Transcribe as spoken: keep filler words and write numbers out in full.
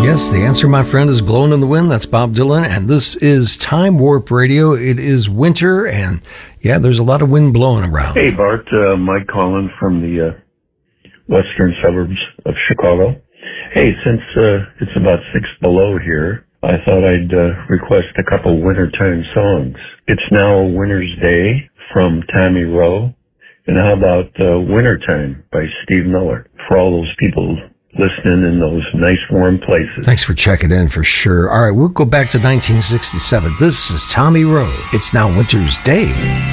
Yes, the answer, my friend, is Blowing in the Wind. That's Bob Dylan, and this is Time Warp Radio. It is winter, and yeah, there's a lot of wind blowing around. Hey, Bart. Uh, Mike calling from the uh, western suburbs of Chicago. Hey, since uh, it's about six below here, I thought I'd uh, request a couple wintertime songs. It's Now a Winter's Day from Tommy Roe. And how about uh, Wintertime by Steve Miller for all those people listening in those nice warm places. Thanks for checking in for sure. All right, we'll go back to nineteen sixty-seven. This is Tommy Roe. It's Now Winter's Day.